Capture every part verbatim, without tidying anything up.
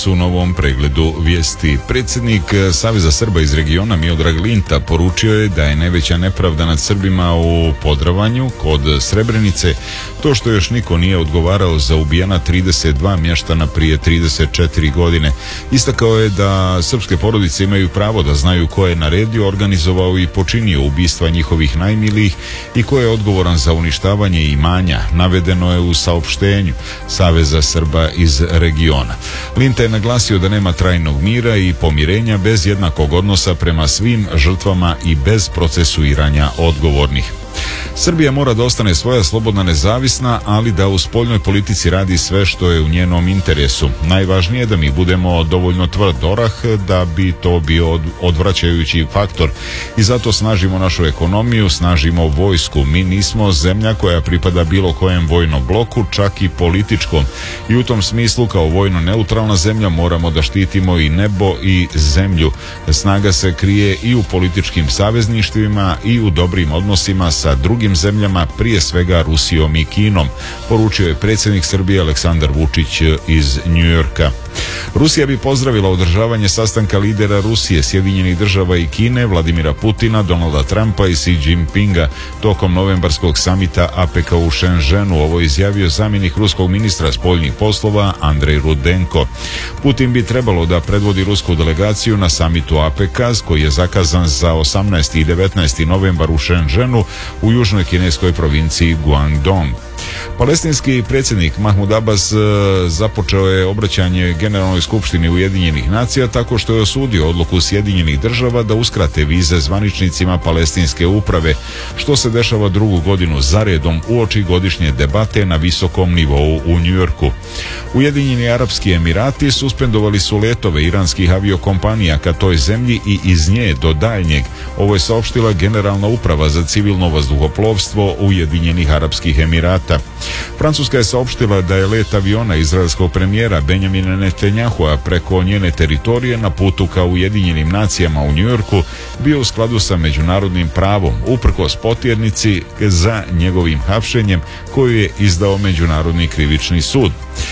danas u novom pregledu vijesti. Predsjednik Saveza Srba iz regiona Miodrag Linta poručio je da je najveća nepravda nad Srbima u Podravanju kod Srebrenice to što još niko nije odgovarao za ubijena trideset dva mještana prije trideset četiri godine. Istakao je da srpske porodice imaju pravo da znaju ko je naredio, organizovao i počinio ubistva njihovih najmilijih i ko je odgovoran za uništavanje imanja, navedeno je u saopštenju Saveza Srba iz regiona. Linta je naglasio da nema trajnog mira i pomirenja bez jednakog odnosa prema svim žrtvama i bez procesuiranja odgovornih. Srbija mora da ostane svoja, slobodna, nezavisna, ali da u spoljnoj politici radi sve što je u njenom interesu. Najvažnije je da mi budemo dovoljno tvrd orah da bi to bio odvraćajući faktor i zato snažimo našu ekonomiju, snažimo vojsku. Mi nismo zemlja koja pripada bilo kojem vojnom bloku, čak i političkom, i u tom smislu kao vojno neutralna zemlja moramo da štitimo i nebo i zemlju. Snaga se krije i u političkim savezništvima i u dobrim odnosima sa drugim zemljama, prije svega Rusijom i Kinom, poručio je predsjednik Srbije Aleksandar Vučić iz Njujorka. Rusija bi pozdravila održavanje sastanka lidera Rusije, Sjedinjenih država i Kine, Vladimira Putina, Donalda Trumpa i Xi Jinpinga tokom novembarskog samita A P E K-a u Šenženu. Ovo je izjavio zamjenik ruskog ministra spoljnih poslova Andrej Rudenko. Putin bi trebalo da predvodi rusku delegaciju na samitu A P E K-a koji je zakazan za osamnaesti i devetnaesti novembar u Šenženu u južnoj kineskoj provinciji Guangdong. Palestinski predsjednik Mahmud Abbas započeo je obraćanje Generalnoj skupštini Ujedinjenih nacija tako što je osudio odluku Sjedinjenih država da uskrate vize zvaničnicima palestinske uprave, što se dešava drugu godinu zaredom uoči godišnje debate na visokom nivou u Njujorku. Ujedinjeni Arapski Emirati suspendovali su letove iranskih aviokompanija ka toj zemlji i iz nje do daljnjeg. Ovo je saopštila Generalna uprava za civilno vazduhoplovstvo Ujedinjenih Arapskih Emirata. Francuska je saopštila da je let aviona izraelskog premijera Benjamina Netanjahua preko njene teritorije na putu ka Ujedinjenim nacijama u Njujorku bio u skladu sa međunarodnim pravom, uprkos potjernici za njegovim hapšenjem koju je izdao Međunarodni krivični sud.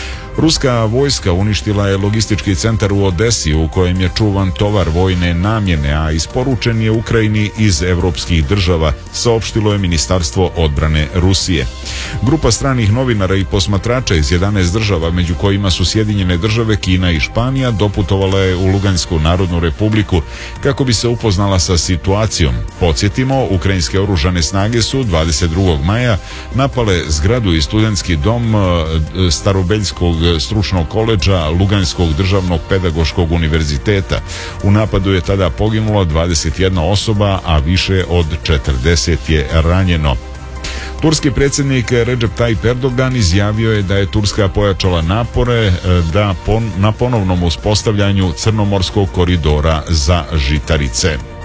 Ruska vojska uništila je logistički centar u Odesi u kojem je čuvan tovar vojne namjene, a isporučen je Ukrajini iz evropskih država, saopštilo je Ministarstvo odbrane Rusije. Grupa stranih novinara i posmatrača iz jedanaest država, među kojima su Sjedinjene države, Kina i Španija, doputovala je u Lugansku narodnu republiku kako bi se upoznala sa situacijom. Podsjetimo, ukrajinske oružane snage su dvadeset drugog maja napale zgradu i studentski dom Starobeljskog stručnog koledža Luganskog državnog pedagoškog univerziteta. U napadu je tada poginulo dvadeset jedna osoba, a više od četrdeset je ranjeno. Turski predsjednik Recep Tayyip Erdogan izjavio je da je Turska pojačala napore da pon, na ponovnom uspostavljanju crnomorskog koridora za žitarice.